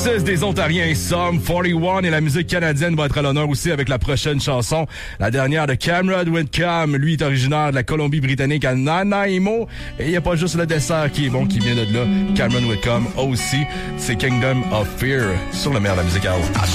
6 des Ontariens, Sum 41, et la musique canadienne va être à l'honneur aussi avec la prochaine chanson, la dernière de Cameron Whitcomb. Lui est originaire de la Colombie-Britannique à Nanaimo, et il n'y a pas juste le dessert qui est bon qui vient de là. Cameron Whitcomb aussi, c'est Kingdom of Fear sur le meilleur de la musique à haut.